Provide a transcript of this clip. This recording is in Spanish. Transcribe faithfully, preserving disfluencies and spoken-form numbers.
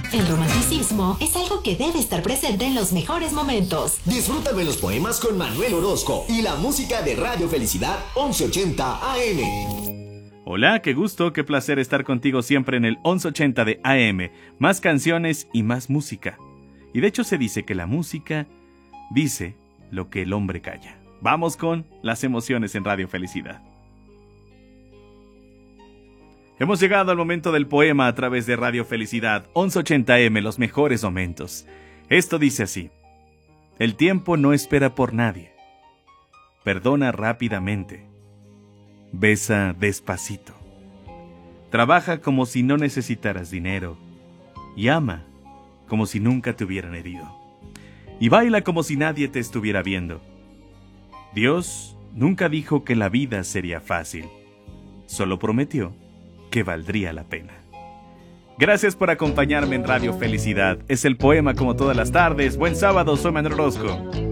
El romanticismo es algo que debe estar presente en los mejores momentos. Disfrútame los poemas con Manuel Orozco y la música de Radio Felicidad once ochenta A M. Hola, qué gusto, qué placer estar contigo siempre en el once ochenta de A M. Más canciones y más música. Y de hecho se dice que la música dice lo que el hombre calla. Vamos con las emociones en Radio Felicidad. Hemos llegado al momento del poema a través de Radio Felicidad, once ochenta A M, los mejores momentos. Esto dice así: el tiempo no espera por nadie. Perdona rápidamente. Besa despacito. Trabaja como si no necesitaras dinero. Y ama como si nunca te hubieran herido. Y baila como si nadie te estuviera viendo. Dios nunca dijo que la vida sería fácil. Solo prometió que valdría la pena. Gracias por acompañarme en Radio Felicidad. Es el poema como todas las tardes. Buen sábado, soy Manuel Orozco.